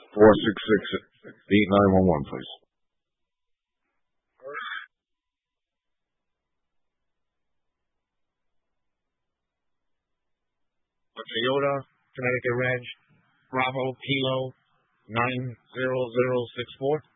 466-8911, please. Toyota, Connecticut Ranch, Bravo, Kilo, 90064.